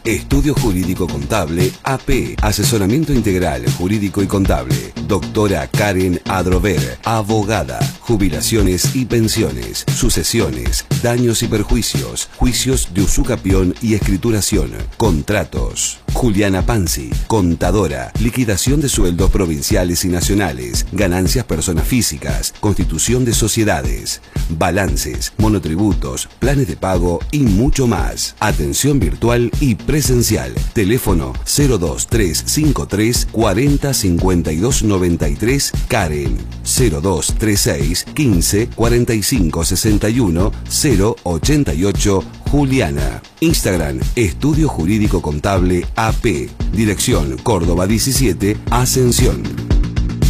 Estudio Jurídico Contable AP. Asesoramiento integral jurídico y contable. Doctora Karen Adrover, abogada. Jubilaciones y pensiones, sucesiones, daños y perjuicios, juicios de usucapión y escrituración, contratos. Juliana Panzi, contadora, liquidación de sueldos provinciales y nacionales, ganancias personas físicas, constitución de sociedades, balances, monotributos, planes de pago y mucho más. Atención virtual y presencial. Teléfono 02353 40 52 93 Karen, 0236 15 45 61 088 Juliana. Instagram, Estudio Jurídico Contable AP. Dirección Córdoba 17, Ascensión.